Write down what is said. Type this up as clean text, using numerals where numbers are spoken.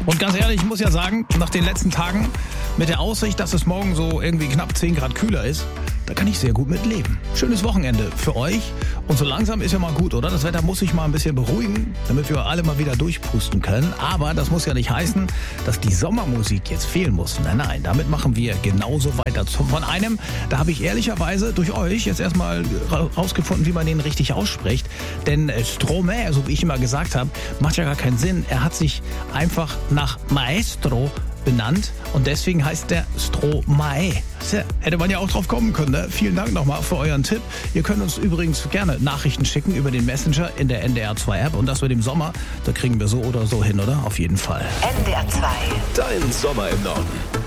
Und ganz ehrlich, ich muss ja sagen, nach den letzten Tagen mit der Aussicht, dass es morgen so irgendwie knapp 10 Grad kühler ist, da kann ich sehr gut mit leben. Schönes Wochenende für euch. Und so langsam ist ja mal gut, oder? Das Wetter muss sich mal ein bisschen beruhigen, damit wir alle mal wieder durchpusten können. Aber das muss ja nicht heißen, dass die Sommermusik jetzt fehlen muss. Nein, nein, damit machen wir genauso weiter. Von einem, da habe ich ehrlicherweise durch euch jetzt erstmal rausgefunden, wie man den richtig ausspricht. Denn Stromae, so wie ich immer gesagt habe, macht ja gar keinen Sinn. Er hat sich einfach nach Maestro benannt und deswegen heißt der Stromae. Hätte man ja auch drauf kommen können, ne? Vielen Dank nochmal für euren Tipp. Ihr könnt uns übrigens gerne Nachrichten schicken über den Messenger in der NDR 2 App und das mit dem Sommer, da kriegen wir so oder so hin, oder? Auf jeden Fall. NDR 2. Dein Sommer im Norden.